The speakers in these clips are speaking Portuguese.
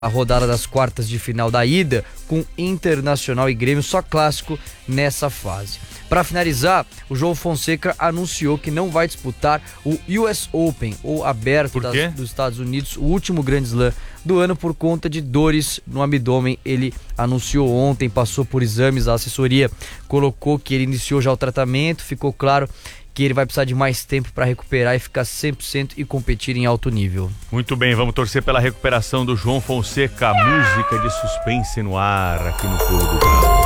a rodada das quartas de final da ida, com Internacional e Grêmio, só clássico nessa fase. Para finalizar, o João Fonseca anunciou que não vai disputar o US Open, ou aberto dos Estados Unidos, o último Grand Slam do ano, por conta de dores no abdômen. Ele anunciou ontem, passou por exames, a assessoria colocou que ele iniciou já o tratamento, ficou claro que ele vai precisar de mais tempo para recuperar e ficar 100% e competir em alto nível. Muito bem, vamos torcer pela recuperação do João Fonseca. Música de suspense no ar aqui no Pulo do Gato.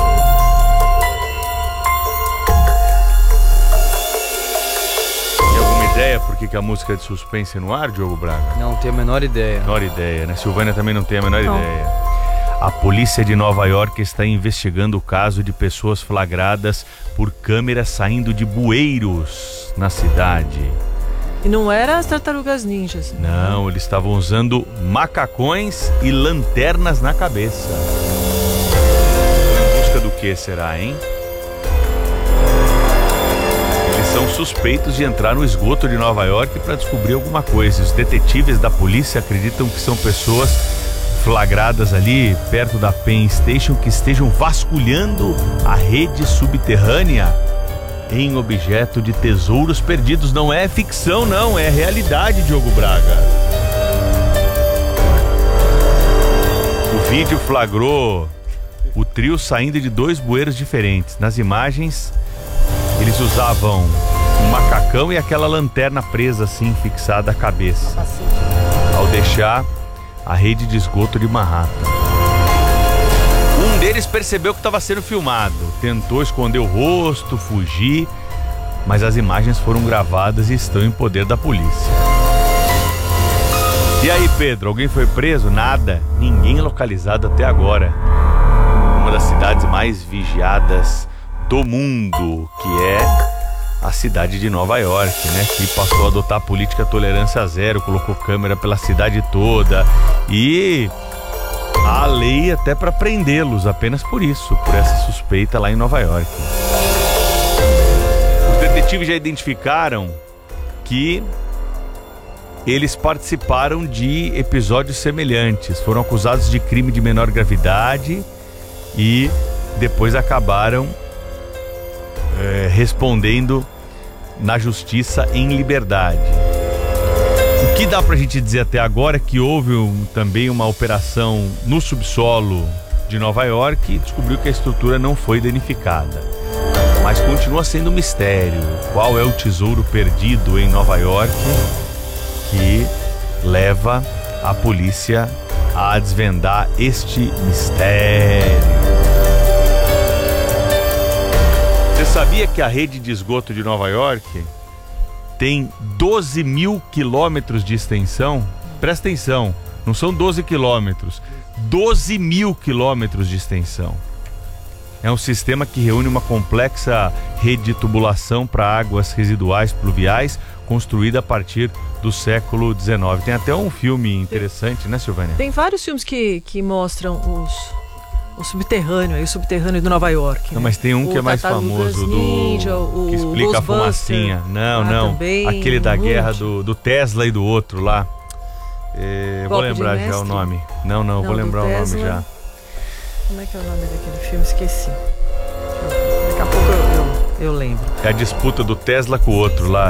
Tem alguma ideia por que a música é de suspense no ar, Diogo Braga? Não tenho a menor ideia. Menor ideia, né? Silvânia também não tem a menor ideia. A polícia de Nova York está investigando o caso de pessoas flagradas por câmeras saindo de bueiros na cidade. E não era as tartarugas ninjas. Não, eles estavam usando macacões e lanternas na cabeça. Em busca do que será, hein? Eles são suspeitos de entrar no esgoto de Nova York para descobrir alguma coisa. Os detetives da polícia acreditam que são pessoas flagradas ali perto da Penn Station que estejam vasculhando a rede subterrânea em objeto de tesouros perdidos. Não é ficção, não, é realidade, Diogo Braga. O vídeo flagrou o trio saindo de 2 bueiros diferentes. Nas imagens, eles usavam um macacão e aquela lanterna presa assim, fixada à cabeça, ao deixar a rede de esgoto de Manhattan. Um deles percebeu que estava sendo filmado, tentou esconder o rosto, fugir, mas as imagens foram gravadas e estão em poder da polícia. E aí, Pedro, alguém foi preso? Nada, ninguém localizado até agora. Uma das cidades mais vigiadas do mundo, que é a cidade de Nova York, né? Que passou a adotar a política tolerância zero, colocou câmera pela cidade toda e há lei até para prendê-los apenas por isso, por essa suspeita lá em Nova York. Os detetives já identificaram que eles participaram de episódios semelhantes, foram acusados de crime de menor gravidade e depois acabaram respondendo na justiça em liberdade. O que dá pra gente dizer até agora é que houve também uma operação no subsolo de Nova York e descobriu que a estrutura não foi danificada. Mas continua sendo um mistério. Qual é o tesouro perdido em Nova York que leva a polícia a desvendar este mistério? Você sabia que a rede de esgoto de Nova York tem 12 mil quilômetros de extensão? Presta atenção, não são 12 quilômetros, 12 mil quilômetros de extensão. É um sistema que reúne uma complexa rede de tubulação para águas residuais pluviais, construída a partir do século XIX. Tem até um filme interessante, né, Silvânia? Tem vários filmes que mostram o subterrâneo, aí o subterrâneo de Nova York. Não, mas tem um que é mais famoso, Ninja, que explica a fumacinha. Não. Também, aquele da guerra do Tesla e do outro lá. Vou lembrar já o nome. Não, vou lembrar o nome já. Como é que é o nome daquele filme? Esqueci. Daqui a pouco eu lembro. É a disputa do Tesla com o outro lá.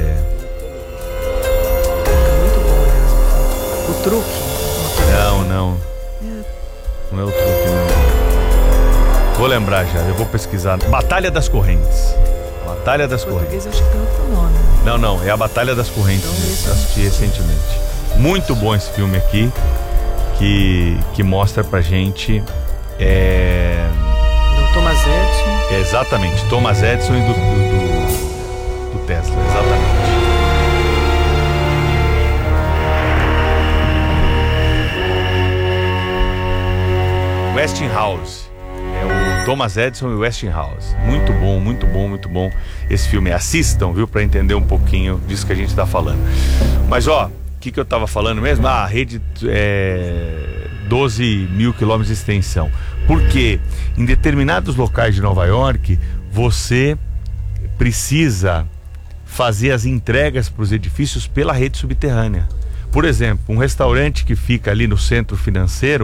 Muito bom mesmo. O truque. Não é o truque, não. Vou lembrar já, eu vou pesquisar. Batalha das Correntes. Batalha das Correntes. Eu acho que tem outro nome. Não, é a Batalha das Correntes. Então, assisti recentemente. Muito bom esse filme aqui, que mostra pra gente do Thomas Edison. Exatamente, Thomas Edison e do Tesla, exatamente. Westinghouse. É o Thomas Edison e o Westinghouse. Muito bom esse filme. Assistam, viu, para entender um pouquinho disso que a gente tá falando. Mas o que eu tava falando mesmo? A rede 12 mil quilômetros de extensão. Porque em determinados locais de Nova York você precisa fazer as entregas para os edifícios pela rede subterrânea. por exemplo, um restaurante que fica ali no centro financeiro,